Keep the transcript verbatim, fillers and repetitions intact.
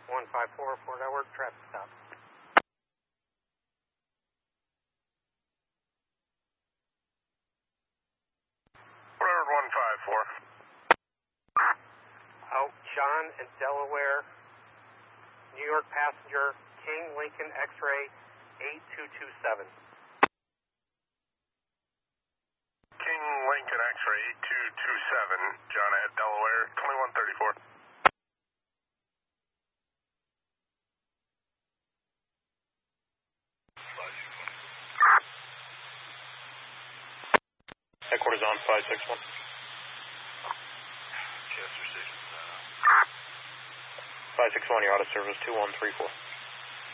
one five four, Fort Edward, traffic stop. Fort Edward one five four. Out John and Delaware, New York passenger, King Lincoln X-ray eight two two seven. King Lincoln X-ray eight two two seven, John at Delaware, twenty-one thirty-four. Headquarters on five six one. Chester Station. five six one, you're out of service, two one three four.